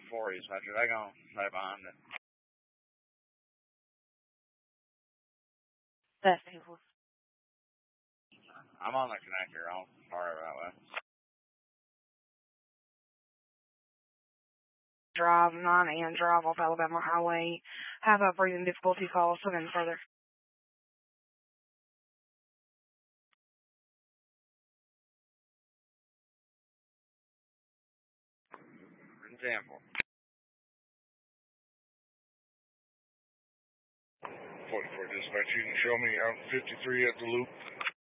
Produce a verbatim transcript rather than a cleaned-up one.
for you, Dispatcher. They're going to stay behind it. That's beautiful. I'm on the connector. I'll fire that way. Drive nine and drive off Alabama Highway. Have a breathing difficulty, follow swimming further. Example. forty-four dispatch, you can show me out fifty-three at the loop.